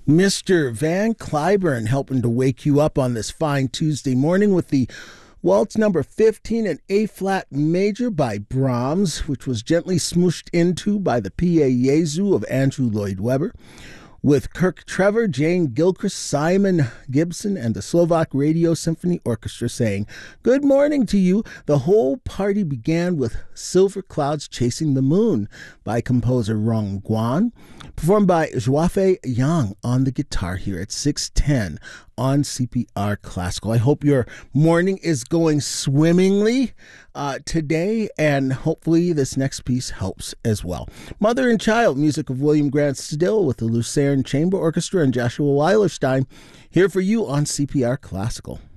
Mr. Van Cliburn helping to wake you up on this fine Tuesday morning with the Waltz number 15 in A-flat major by Brahms, which was gently smooshed into by the Pie Jesu of Andrew Lloyd Webber, with Kirk Trevor, Jane Gilchrist, Simon Gibson, and the Slovak Radio Symphony Orchestra saying, "Good morning to you." The whole party began with Silver Clouds Chasing the Moon by composer Rong Guan, performed by Zhuafei Yang on the guitar here at 6:10 on CPR Classical. I hope your morning is going swimmingly today, and hopefully this next piece helps as well. Mother and Child, music of William Grant Still with the Lucerne Chamber Orchestra and Joshua Weilerstein, here for you on CPR Classical.